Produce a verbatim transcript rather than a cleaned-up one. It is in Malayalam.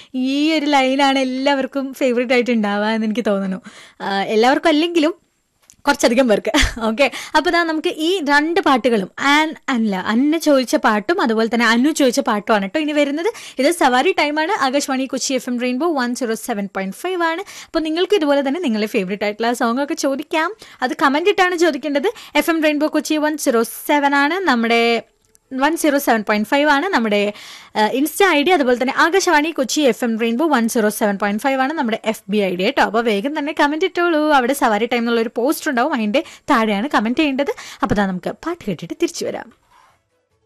ഈ ഒരു ലൈനാണ് എല്ലാവർക്കും ഫേവറേറ്റ് ആയിട്ട് ഉണ്ടാവുക എന്ന് എനിക്ക് തോന്നുന്നു. എല്ലാവർക്കും അല്ലെങ്കിലും കുറച്ചധികം പേർക്ക്. ഓക്കെ, അപ്പോൾ ഇതാ നമുക്ക് ഈ രണ്ട് പാട്ടുകളും ആൻ അല്ല അന്ന ചോദിച്ച പാട്ടും അതുപോലെ തന്നെ അനു ചോദിച്ച പാട്ടുമാണ് കേട്ടോ ഇനി വരുന്നത്. ഇത് സവാരി ടൈമാണ്. Akashvani Kochi F M rainbow one zero seven point five ആണ്. അപ്പോൾ നിങ്ങൾക്ക് ഇതുപോലെ തന്നെ നിങ്ങളുടെ ഫേവറേറ്റ് ആയിട്ടുള്ള സോങ് ഒക്കെ ചോദിക്കാം. അത് കമന്റ് ഇട്ടാണ് ചോദിക്കേണ്ടത്. F M rainbow Kochi one zero seven ആണ് നമ്മുടെ one zero seven point five ആണ് നമ്മുടെ ഇൻസ്റ്റ ഐ ഡി. അതുപോലെ തന്നെ Akashvani Kochi F M rainbow one zero seven point five ആണ് നമ്മുടെ എഫ് ബി ഐ ഡി കേട്ടോ. അപ്പോൾ വേഗം തന്നെ കമന്റ് ഇട്ടോളൂ. അവിടെ സവാരി ടൈം എന്നുള്ള ഒരു പോസ്റ്റ് ഉണ്ടാവും, അതിൻ്റെ താഴെയാണ് കമന്റ് ചെയ്യേണ്ടത്. അപ്പോൾ അതാ നമുക്ക് പാട്ട് കേട്ടിട്ട് തിരിച്ചു വരാം.